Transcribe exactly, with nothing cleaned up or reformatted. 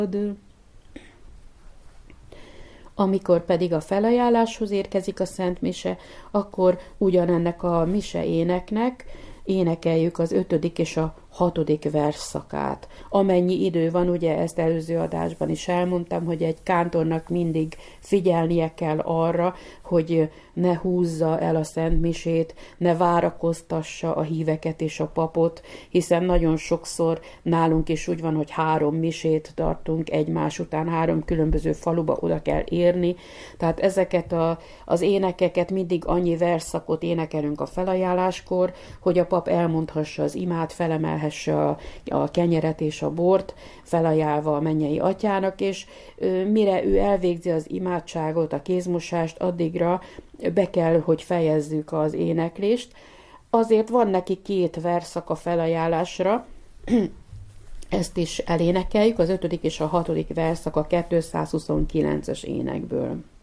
Amikor pedig a felajánláshoz érkezik a Szent Mise, akkor ugyanennek a mise éneknek énekeljük az ötödik és a hatodik versszakát. Amennyi idő van, ugye ezt előző adásban is elmondtam, hogy egy kántornak mindig figyelnie kell arra, hogy ne húzza el a Szent Misét, ne várakoztassa a híveket és a papot, hiszen nagyon sokszor nálunk is úgy van, hogy három misét tartunk egymás után, három különböző faluba oda kell érni, tehát ezeket a, az énekeket mindig annyi versszakot énekelünk a felajánláskor, hogy a pap elmondhassa az imát, felemelhesse a, a kenyeret és a bort, felajánlva a mennyei atyának, és ö, mire ő elvégzi az imádságot, a kézmosást, addigra be kell, hogy fejezzük az éneklést. Azért van neki két verszak a felajánlásra, ezt is elénekeljük, az ötödik és a hatodik verszak a kétszázhuszonkilences énekből.